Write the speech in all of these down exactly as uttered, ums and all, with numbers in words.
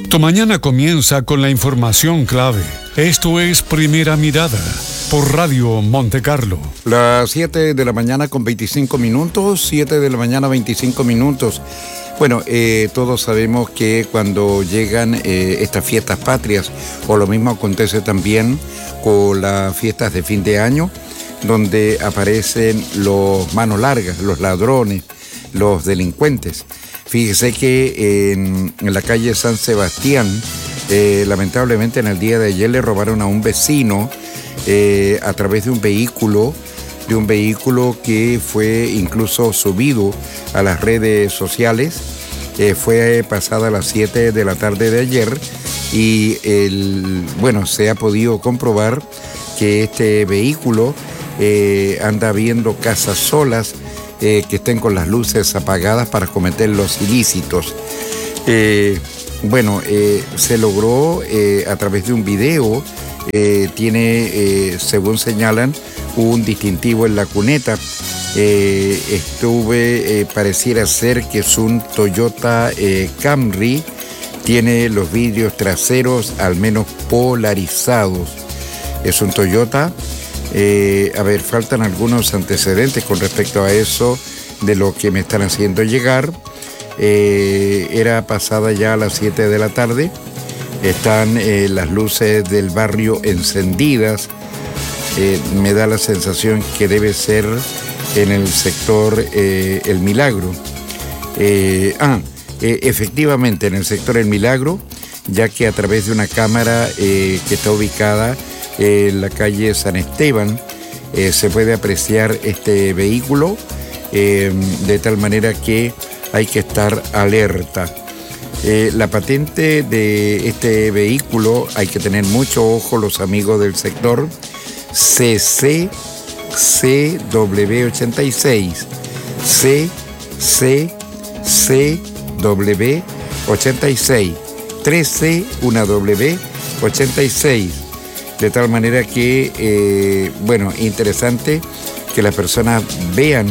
Tu mañana comienza con la información clave. Esto es Primera Mirada por Radio Monte Carlo. Las siete de la mañana con veinticinco minutos, siete de la mañana veinticinco minutos. Bueno, eh, todos sabemos que cuando llegan eh, estas fiestas patrias, o lo mismo acontece también con las fiestas de fin de año, donde aparecen los manos largas, los ladrones, los delincuentes. Fíjese que en, en la calle San Sebastián, eh, lamentablemente en el día de ayer le robaron a un vecino eh, a través de un vehículo, de un vehículo que fue incluso subido a las redes sociales. Eh, fue pasada a las siete de la tarde de ayer y el, bueno, se ha podido comprobar que este vehículo eh, anda viendo casas solas, Eh, que estén con las luces apagadas para cometer los ilícitos. Eh, bueno, eh, se logró eh, a través de un video, eh, tiene, eh, según señalan, un distintivo en la cuneta. Eh, estuve, eh, pareciera ser que es un Toyota eh, Camry, tiene los vidrios traseros al menos polarizados. Es un Toyota. Eh, a ver, faltan algunos antecedentes con respecto a eso de lo que me están haciendo llegar. Eh, era pasada ya a las siete de la tarde. Están eh, las luces del barrio encendidas. Eh, me da la sensación que debe ser en el sector eh, El Milagro. Eh, ah, eh, efectivamente en el sector El Milagro, ya que a través de una cámara eh, que está ubicada en la calle San Esteban, eh, se puede apreciar este vehículo, eh, de tal manera que hay que estar alerta. Eh, la patente de este vehículo, hay que tener mucho ojo los amigos del sector, C C C W ochenta y seis, C C C W ochenta y seis, tres C, una W, ochenta y seis. De tal manera que, eh, bueno, interesante que las personas vean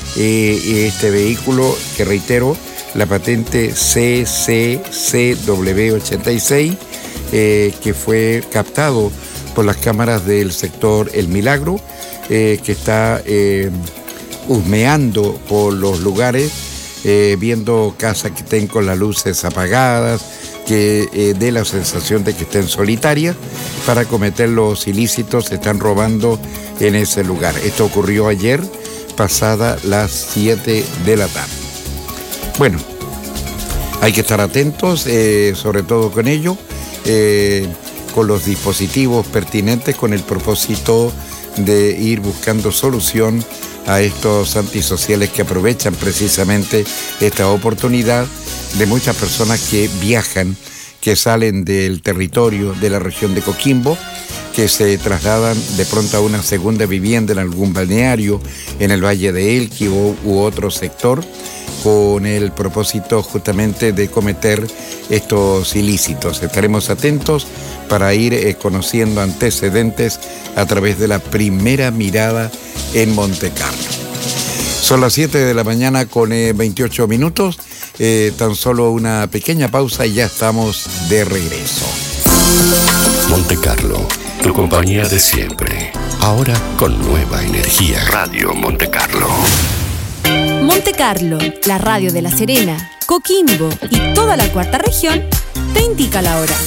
eh, este vehículo, que reitero, la patente C C C W ochenta y seis, eh, que fue captado por las cámaras del sector El Milagro, eh, que está eh, husmeando por los lugares, eh, viendo casas que estén con las luces apagadas, que eh, dé la sensación de que estén solitarias para cometer los ilícitos. Se están robando en ese lugar. Esto ocurrió ayer, pasada las siete de la tarde. Bueno, hay que estar atentos, eh, sobre todo con ello, eh, con los dispositivos pertinentes, con el propósito de ir buscando solución a estos antisociales que aprovechan precisamente esta oportunidad de muchas personas que viajan, que salen del territorio de la región de Coquimbo, que se trasladan de pronto a una segunda vivienda en algún balneario, en el Valle de Elqui u, u otro sector, con el propósito justamente de cometer estos ilícitos. Estaremos atentos para ir eh, conociendo antecedentes a través de la Primera Mirada en Monte Carlo. Son las siete de la mañana con eh, veintiocho minutos. Eh, tan solo una pequeña pausa y ya estamos de regreso. Monte Carlo, tu compañía de siempre. Ahora con nueva energía. Radio Monte Carlo. Monte Carlo, la radio de La Serena, Coquimbo y toda la cuarta región, te indica la hora.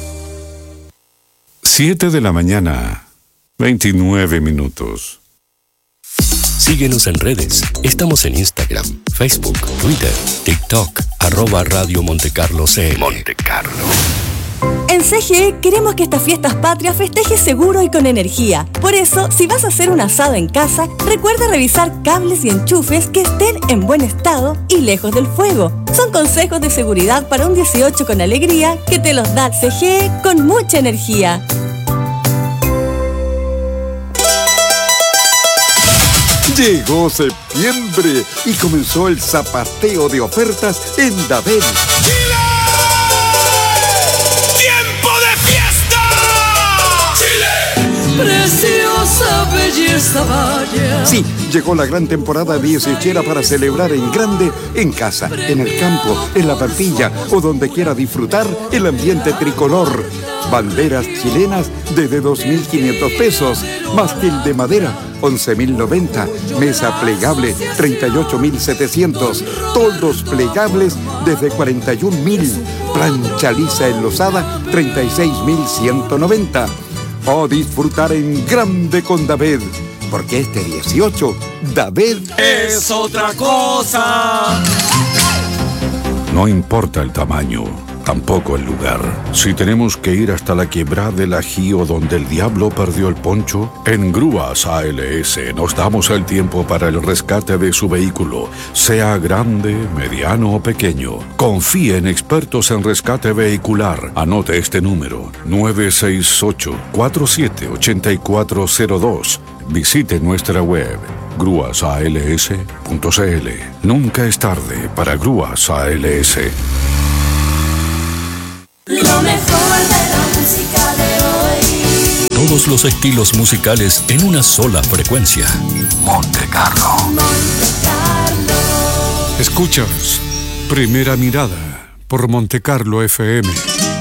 siete de la mañana, veintinueve minutos. Síguenos en redes. Estamos en Instagram, Facebook, Twitter, TikTok, arroba Radio Monte Carlo C M. Monte Carlo. En C G E queremos que estas fiestas patrias festejes seguro y con energía. Por eso, si vas a hacer un asado en casa, recuerda revisar cables y enchufes que estén en buen estado y lejos del fuego. Son consejos de seguridad para un dieciocho con alegría que te los da C G E con mucha energía. Llegó septiembre y comenzó el zapateo de ofertas en Dabel. ¡Chile! ¡Tiempo de fiesta! ¡Chile! Preciosa belleza vaya. Sí, llegó la gran temporada dieciochera para celebrar en grande, en casa, en el campo, en la parrilla o donde quiera disfrutar el ambiente tricolor. Banderas chilenas desde dos mil quinientos pesos, mástil de madera once mil noventa, mesa plegable treinta y ocho mil setecientos, toldos plegables desde cuarenta y un mil, plancha lisa enlosada treinta y seis mil ciento noventa. O disfrutar en grande con David, porque este dieciocho, David es otra cosa. No importa el tamaño, tampoco el lugar. Si tenemos que ir hasta la quebrada del Ajío donde el diablo perdió el poncho, en Grúas A L S nos damos el tiempo para el rescate de su vehículo, sea grande, mediano o pequeño. Confíe en expertos en rescate vehicular. Anote este número, nueve seis ocho, cuatro siete ocho cuatro cero dos. Visite nuestra web, grúas a l s punto c l. Nunca es tarde para Grúas A L S. Lo mejor de la música de hoy. Todos los estilos musicales en una sola frecuencia. Monte Carlo. Monte Carlo. Escuchas Primera Mirada por Monte Carlo F M.